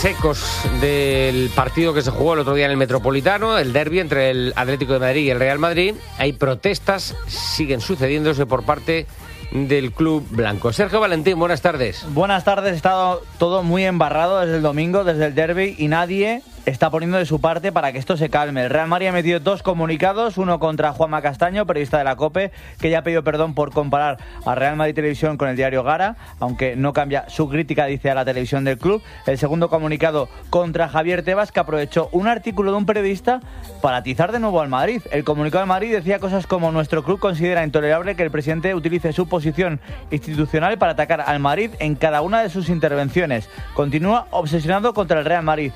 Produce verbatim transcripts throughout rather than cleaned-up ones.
ecos del partido que se jugó el otro día en el Metropolitano, el derbi entre el Atlético de Madrid y el Real Madrid. Hay protestas, siguen sucediéndose por parte del club blanco. Sergio Valentín, buenas tardes. Buenas tardes, ha estado todo muy embarrado desde el domingo, desde el derbi, y nadie está poniendo de su parte para que esto se calme. El Real Madrid ha metido dos comunicados, uno contra Juanma Castaño, periodista de la COPE, que ya ha pedido perdón por comparar a Real Madrid Televisión con el diario Gara, aunque no cambia su crítica, dice, a la televisión del club. El segundo comunicado contra Javier Tebas, que aprovechó un artículo de un periodista para atizar de nuevo al Madrid. El comunicado del Madrid decía cosas como: nuestro club considera intolerable que el presidente utilice su posición institucional para atacar al Madrid en cada una de sus intervenciones. Continúa obsesionado contra el Real Madrid.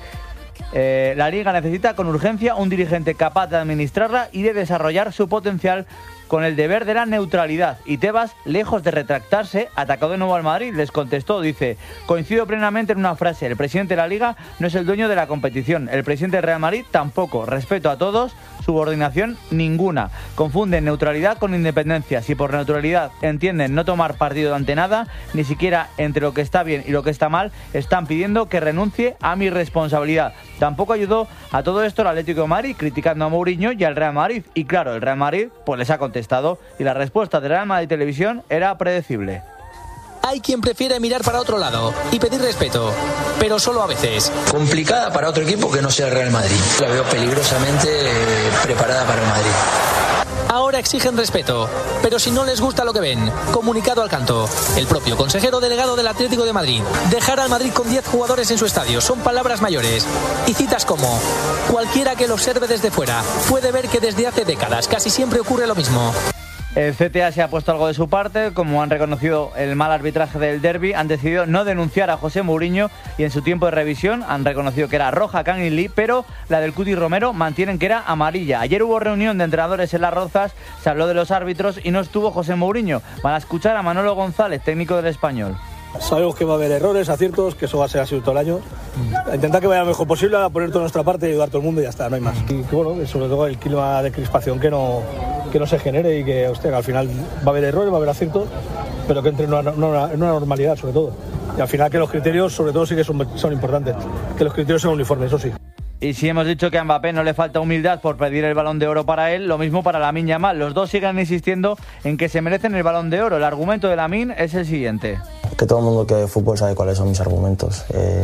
Eh, la Liga necesita con urgencia un dirigente capaz de administrarla y de desarrollar su potencial con el deber de la neutralidad. Y Tebas, lejos de retractarse, atacó de nuevo al Madrid. Les contestó, dice: coincido plenamente en una frase, el presidente de la Liga no es el dueño de la competición, el presidente del Real Madrid tampoco, respeto a todos, subordinación ninguna. Confunden neutralidad con independencia. Si por neutralidad entienden no tomar partido ante nada, ni siquiera entre lo que está bien y lo que está mal, están pidiendo que renuncie a mi responsabilidad. Tampoco ayudó a todo esto el Atlético de Madrid, criticando a Mourinho y al Real Madrid. Y claro, el Real Madrid pues les ha contestado, y la respuesta del Real Madrid Televisión era predecible. Hay quien prefiere mirar para otro lado y pedir respeto, pero solo a veces. Complicada para otro equipo que no sea el Real Madrid. La veo peligrosamente eh, preparada para el Madrid. Ahora exigen respeto, pero si no les gusta lo que ven, comunicado al canto. El propio consejero delegado del Atlético de Madrid: dejar al Madrid con diez jugadores en su estadio son palabras mayores. Y citas como: cualquiera que lo observe desde fuera puede ver que desde hace décadas casi siempre ocurre lo mismo. El C T A se ha puesto algo de su parte. Como han reconocido el mal arbitraje del derbi, han decidido no denunciar a José Mourinho, y en su tiempo de revisión han reconocido que era roja a Kangin Lee, pero la del Cuti Romero mantienen que era amarilla. Ayer hubo reunión de entrenadores en Las Rozas, se habló de los árbitros y no estuvo José Mourinho. Van a escuchar a Manolo González, técnico del Español. Sabemos que va a haber errores, aciertos, que eso va a ser así todo el año. A intentar que vaya lo mejor posible, a poner toda nuestra parte y ayudar a todo el mundo y ya está, no hay más. Y que, bueno, sobre todo el clima de crispación que no, que no se genere, y que, hostia, al final va a haber errores, va a haber aciertos, pero que entre en una, una, en una normalidad sobre todo. Y al final que los criterios sobre todo sí que son, son importantes, que los criterios sean uniformes, eso sí. Y si hemos dicho que a Mbappé no le falta humildad por pedir el Balón de Oro para él, lo mismo para Lamine Yamal. Los dos siguen insistiendo en que se merecen el Balón de Oro. El argumento de Lamine es el siguiente: que todo el mundo que ve fútbol sabe cuáles son mis argumentos. Eh,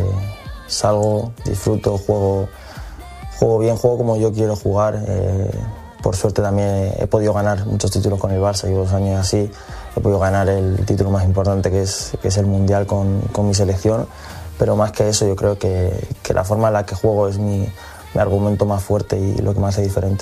salgo, disfruto, juego, juego bien, juego como yo quiero jugar. Eh, por suerte también he podido ganar muchos títulos con el Barça, llevo dos años así. He podido ganar el título más importante, que es, que es el Mundial, con, con mi selección. Pero más que eso, yo creo que, que la forma en la que juego es mi, mi argumento más fuerte y lo que me hace diferente.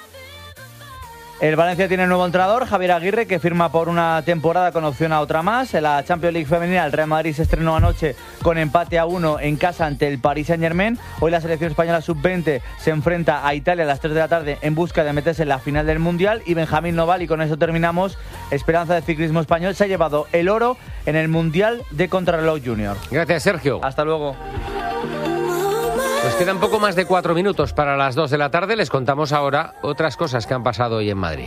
El Valencia tiene un nuevo entrenador, Javier Aguirre, que firma por una temporada con opción a otra más. En la Champions League femenina, el Real Madrid se estrenó anoche con empate a uno en casa ante el Paris Saint-Germain. Hoy la selección española sub veinte se enfrenta a Italia a las tres de la tarde en busca de meterse en la final del Mundial. Y Benjamín Noval, y con eso terminamos, esperanza del ciclismo español, se ha llevado el oro en el Mundial de Contrarreloj Junior. Gracias, Sergio. Hasta luego. Nos quedan poco más de cuatro minutos para las dos de la tarde. Les contamos ahora otras cosas que han pasado hoy en Madrid.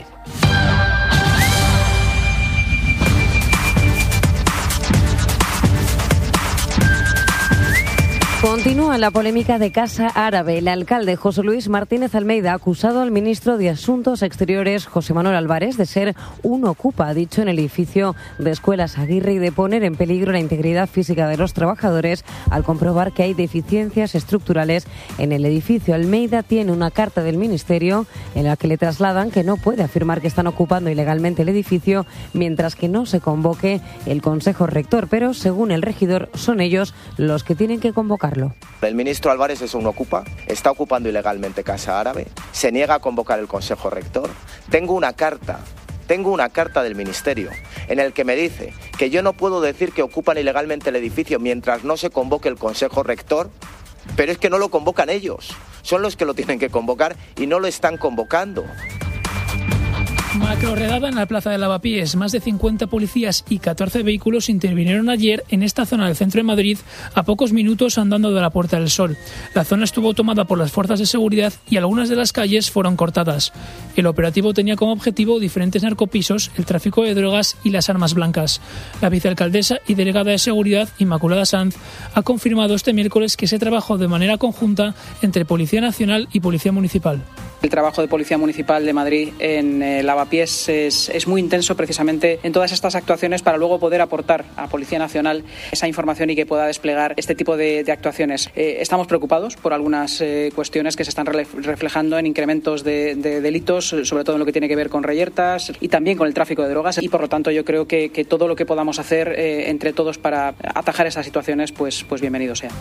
Continúa la polémica de Casa Árabe. El alcalde José Luis Martínez Almeida ha acusado al ministro de Asuntos Exteriores, José Manuel Álvarez, de ser un ocupa, ha dicho, en el edificio de Escuelas Aguirre, y de poner en peligro la integridad física de los trabajadores al comprobar que hay deficiencias estructurales en el edificio. Almeida tiene una carta del ministerio en la que le trasladan que no puede afirmar que están ocupando ilegalmente el edificio mientras que no se convoque el Consejo Rector, pero según el regidor son ellos los que tienen que convocar. El ministro Álvarez es un ocupa, está ocupando ilegalmente Casa Árabe, se niega a convocar el Consejo Rector. Tengo una carta, tengo una carta del ministerio en el que me dice que yo no puedo decir que ocupan ilegalmente el edificio mientras no se convoque el Consejo Rector, pero es que no lo convocan ellos, son los que lo tienen que convocar y no lo están convocando. Macrorredada en la plaza de Lavapiés. Más de cincuenta policías y catorce vehículos intervinieron ayer en esta zona del centro de Madrid, a pocos minutos andando de la Puerta del Sol. La zona estuvo tomada por las fuerzas de seguridad y algunas de las calles fueron cortadas. El operativo tenía como objetivo diferentes narcopisos, el tráfico de drogas y las armas blancas. La vicealcaldesa y delegada de Seguridad, Inmaculada Sanz, ha confirmado este miércoles que se trabajó de manera conjunta entre Policía Nacional y Policía Municipal. El trabajo de Policía Municipal de Madrid en eh, Lavapiés es, es muy intenso precisamente en todas estas actuaciones para luego poder aportar a Policía Nacional esa información y que pueda desplegar este tipo de, de actuaciones. Eh, estamos preocupados por algunas eh, cuestiones que se están re- reflejando en incrementos de, de delitos, sobre todo en lo que tiene que ver con reyertas y también con el tráfico de drogas, y por lo tanto yo creo que, que todo lo que podamos hacer eh, entre todos para atajar esas situaciones, pues, pues bienvenido sea.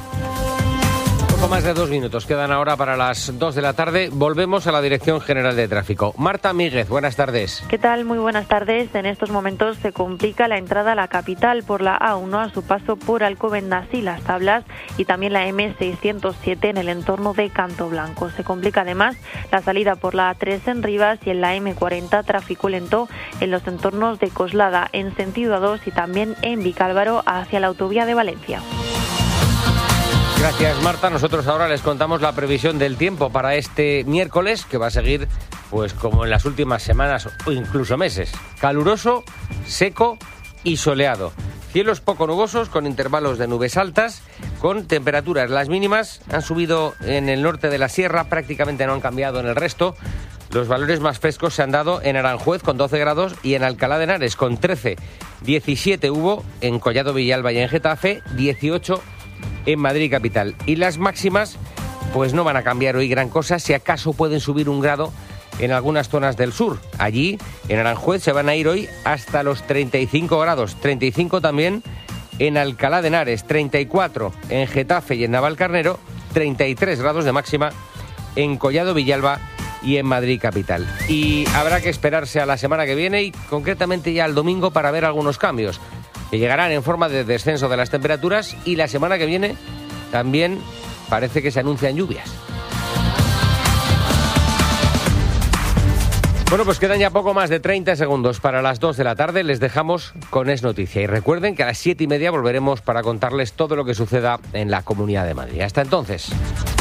Más de dos minutos quedan ahora para las dos de la tarde. Volvemos a la Dirección General de Tráfico. Marta Míguez, buenas tardes. ¿Qué tal? Muy buenas tardes. En estos momentos se complica la entrada a la capital por la A uno a su paso por Alcobendas y Las Tablas, y también la eme seiscientos siete en el entorno de Canto Blanco. Se complica además la salida por la A tres en Rivas y en la eme cuarenta tráfico lento en los entornos de Coslada en sentido A dos y también en Vicálvaro hacia la autovía de Valencia. Gracias, Marta. Nosotros ahora les contamos la previsión del tiempo para este miércoles, que va a seguir pues como en las últimas semanas o incluso meses. Caluroso, seco y soleado. Cielos poco nubosos con intervalos de nubes altas, con temperaturas. Las mínimas han subido en el norte de la sierra, prácticamente no han cambiado en el resto. Los valores más frescos se han dado en Aranjuez con doce grados y en Alcalá de Henares con trece. diecisiete hubo en Collado Villalba y en Getafe, dieciocho en Madrid capital. Y las máximas pues no van a cambiar hoy gran cosa, si acaso pueden subir un grado en algunas zonas del sur. Allí, en Aranjuez, se van a ir hoy hasta los treinta y cinco grados, treinta y cinco también en Alcalá de Henares, treinta y cuatro en Getafe y en Navalcarnero, treinta y tres grados de máxima en Collado Villalba y en Madrid capital. Y habrá que esperarse a la semana que viene y concretamente ya al domingo para ver algunos cambios que llegarán en forma de descenso de las temperaturas, y la semana que viene también parece que se anuncian lluvias. Bueno, pues quedan ya poco más de treinta segundos para las dos de la tarde. Les dejamos con Es Noticia. Y recuerden que a las siete y media volveremos para contarles todo lo que suceda en la Comunidad de Madrid. Hasta entonces.